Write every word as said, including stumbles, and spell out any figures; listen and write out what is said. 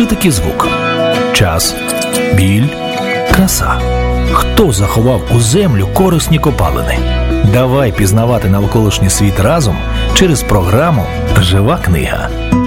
критики звук. Час, біль, краса. Хто заховав у землю корисні копалини? Давай пізнавати навколишній світ разом через програму «Жива книга».